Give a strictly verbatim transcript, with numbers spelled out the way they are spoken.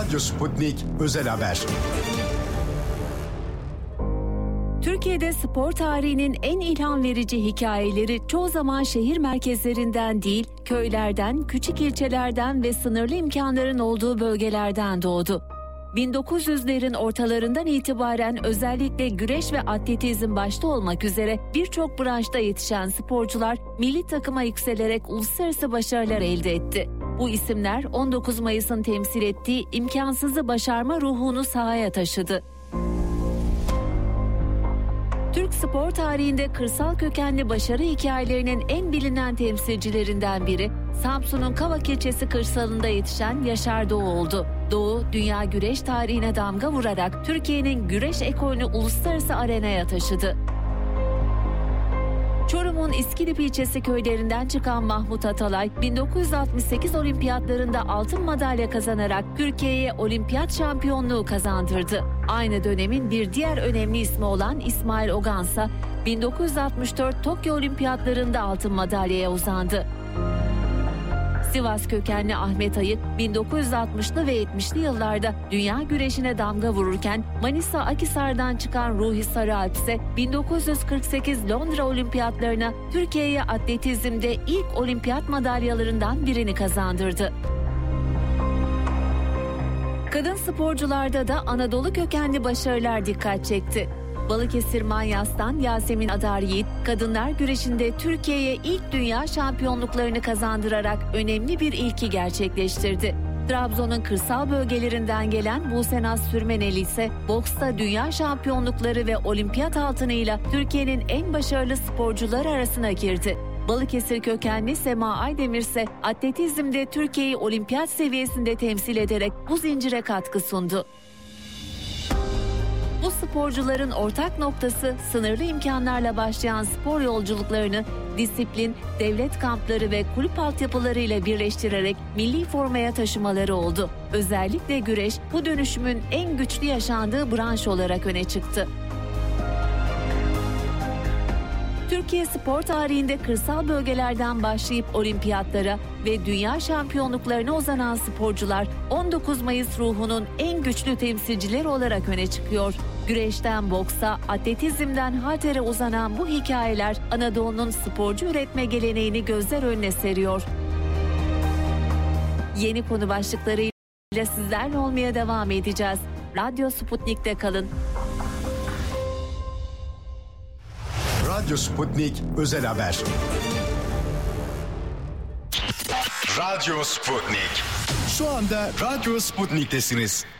Radyo Sputnik Özel Haber. Türkiye'de spor tarihinin en ilham verici hikayeleri çoğu zaman şehir merkezlerinden değil, köylerden, küçük ilçelerden ve sınırlı imkanların olduğu bölgelerden doğdu. bin dokuz yüzlerin ortalarından itibaren özellikle güreş ve atletizm başta olmak üzere birçok branşta yetişen sporcular milli takıma yükselerek uluslararası başarılar elde etti. Bu isimler on dokuz Mayıs'ın temsil ettiği imkansızı başarma ruhunu sahaya taşıdı. Türk spor tarihinde kırsal kökenli başarı hikayelerinin en bilinen temsilcilerinden biri, Samsun'un Kavak ilçesi kırsalında yetişen Yaşar Doğu oldu. Doğu, dünya güreş tarihine damga vurarak Türkiye'nin güreş ekolünü uluslararası arenaya taşıdı. Çorum'un İskilip ilçesi köylerinden çıkan Mahmut Atalay, bin dokuz yüz altmış sekiz olimpiyatlarında altın madalya kazanarak Türkiye'ye olimpiyat şampiyonluğu kazandırdı. Aynı dönemin bir diğer önemli ismi olan İsmail Ogansa, bin dokuz yüz altmış dört Tokyo olimpiyatlarında altın madalyaya uzandı. Sivas kökenli Ahmet Ayık, bin dokuz yüz altmışlı ve yetmişli yıllarda dünya güreşine damga vururken Manisa Akhisar'dan çıkan Ruhi Sarıalp ise bin dokuz yüz kırk sekiz Londra olimpiyatlarına Türkiye'ye atletizmde ilk olimpiyat madalyalarından birini kazandırdı. Kadın sporcularda da Anadolu kökenli başarılar dikkat çekti. Balıkesir Manyas'tan Yasemin Adar Yiğit, kadınlar güreşinde Türkiye'ye ilk dünya şampiyonluklarını kazandırarak önemli bir ilki gerçekleştirdi. Trabzon'un kırsal bölgelerinden gelen Buse Naz Sürmeneli ise boksta dünya şampiyonlukları ve olimpiyat altınıyla Türkiye'nin en başarılı sporcuları arasına girdi. Balıkesir kökenli Sema Aydemir ise atletizmde Türkiye'yi olimpiyat seviyesinde temsil ederek bu zincire katkı sundu. Bu sporcuların ortak noktası sınırlı imkanlarla başlayan spor yolculuklarını disiplin, devlet kampları ve kulüp altyapılarıyla birleştirerek milli formaya taşımaları oldu. Özellikle güreş bu dönüşümün en güçlü yaşandığı branş olarak öne çıktı. Türkiye spor tarihinde kırsal bölgelerden başlayıp olimpiyatlara ve dünya şampiyonluklarına uzanan sporcular on dokuz Mayıs ruhunun en güçlü temsilcileri olarak öne çıkıyor. Güreşten boksa, atletizmden haltere uzanan bu hikayeler Anadolu'nun sporcu üretme geleneğini gözler önüne seriyor. Yeni konu başlıklarıyla sizlerle olmaya devam edeceğiz. Radyo Sputnik'te kalın. Radyo Sputnik Özel Haber. Radyo Sputnik. Şu anda Radyo Sputnik'tesiniz.